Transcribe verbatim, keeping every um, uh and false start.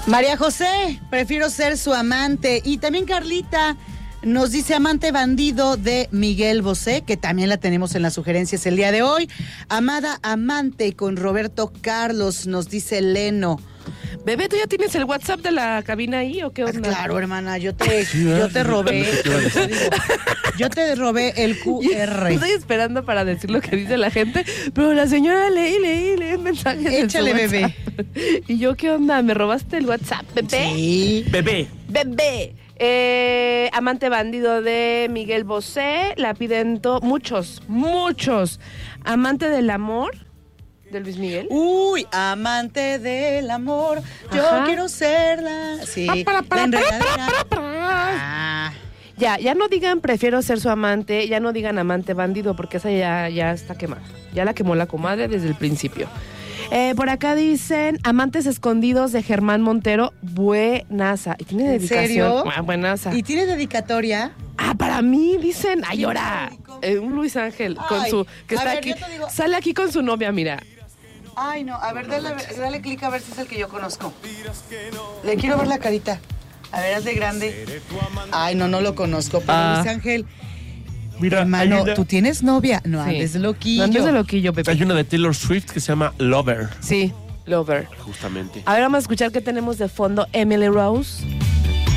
María José, prefiero ser su amante. Y también Carlita nos dice amante bandido de Miguel Bosé, que también la tenemos en las sugerencias el día de hoy. Amada amante con Roberto Carlos, nos dice Leno. Bebé, ¿tú ya tienes el WhatsApp de la cabina ahí o qué onda? Ah, claro, hermana, yo te, yo te robé, yo te robé el Q R. Estoy esperando para decir lo que dice la gente, pero la señora leí, leí, leí mensajes. Échale, bebé. Y yo, ¿qué onda? ¿Me robaste el WhatsApp, bebé? Sí. Bebé. Bebé. Eh, amante bandido de Miguel Bosé, la piden to- muchos, muchos. Amante del amor de Luis Miguel. Uy, amante del amor, yo Ajá. quiero ser la... Sí, para, para, la para, enredadera. para, para. Ah. Ya, ya no digan prefiero ser su amante, ya no digan amante bandido, porque esa ya, ya está quemada. Ya la quemó la comadre desde el principio. Eh, por acá dicen amantes escondidos de Germán Montero, buenaza. ¿Y tiene ¿En dedicación? serio? Ah, buenaza. ¿Y tiene dedicatoria? Ah, para mí, dicen, ay, ahora, eh, un Luis Ángel con Ay, su, que a está ver, aquí, yo te digo- sale aquí con su novia, mira. Ay, no, a ver, dale, dale clic a ver si es el que yo conozco. Le quiero ver la carita. A ver, hazle grande. Ay, no, no lo conozco, pero Ah. Luis Ángel, Mira, hermano, hay una, ¿tú tienes novia? No Sí. andes de loquillo. No andes de loquillo, Pepe. hay una de Taylor Swift que se llama Lover, Sí, Lover. justamente. A ver, vamos a escuchar qué tenemos de fondo. Emily Rose.